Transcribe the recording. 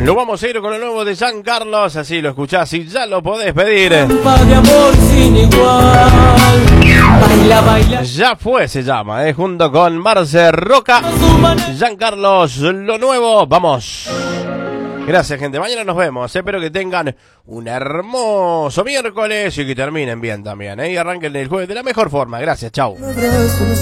Lo vamos a ir con lo nuevo de Jean Carlos, así lo escuchás y ya lo podés pedir. De amor sin igual. Baila, baila. Ya fue, se llama, junto con Marce Roca. Jean Carlos, lo nuevo, vamos. Gracias, gente, mañana nos vemos. Espero que tengan un hermoso miércoles y que terminen bien también, y arranquen el jueves de la mejor forma. Gracias, chau.